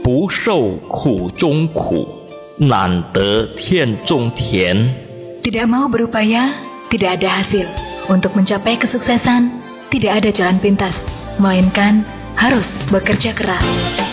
不受苦中苦，难得天中甜。 Tidak mau berupaya, tidak ada hasil. Untuk mencapai kesuksesan, tidak ada jalan pintas, melainkan harus bekerja keras.